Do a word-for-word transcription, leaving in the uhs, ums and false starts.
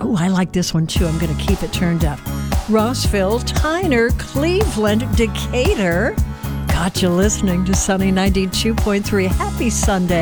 Oh, I like this one too. I'm going to keep it turned up. Rossville, Tyner, Cleveland, Decatur. Got you listening to Sunny ninety-two point three. Happy Sunday.